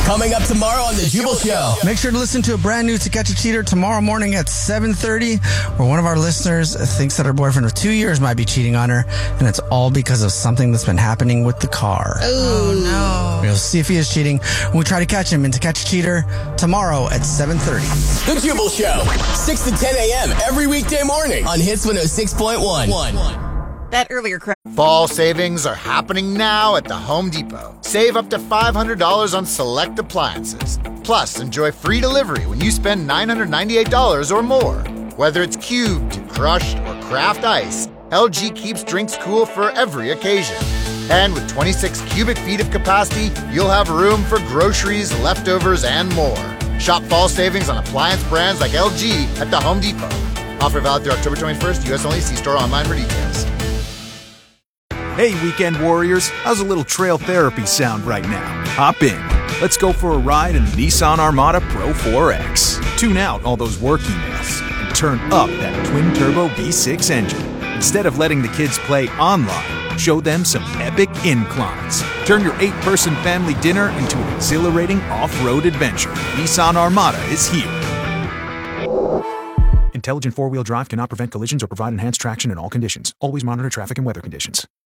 Coming up tomorrow on The Jubal Show. Make sure to listen to a brand new To Catch a Cheater tomorrow morning at 7:30, where one of our listeners thinks that her boyfriend of 2 years might be cheating on her, and it's all because of something that's been happening with the car. Oh, no. We'll see if he is cheating when we try to catch him in To Catch a Cheater tomorrow at 7:30. The Jubal Show, 6 to 10 a.m. every weekday morning on Hits 106.1. That earlier crap. Fall savings are happening now at the Home Depot. Save up to $500 on select appliances. Plus, enjoy free delivery when you spend $998 or more. Whether it's cubed, crushed, or craft ice, LG keeps drinks cool for every occasion. And with 26 cubic feet of capacity, you'll have room for groceries, leftovers, and more. Shop fall savings on appliance brands like LG at the Home Depot. Offer valid through October 21st, U.S. only. See store online for details. Hey, weekend warriors, how's a little trail therapy sound right now? Hop in. Let's go for a ride in the Nissan Armada Pro 4X. Tune out all those work emails and turn up that twin-turbo V6 engine. Instead of letting the kids play online, show them some epic inclines. Turn your 8-person family dinner into an exhilarating off-road adventure. Nissan Armada is here. Intelligent four-wheel drive cannot prevent collisions or provide enhanced traction in all conditions. Always monitor traffic and weather conditions.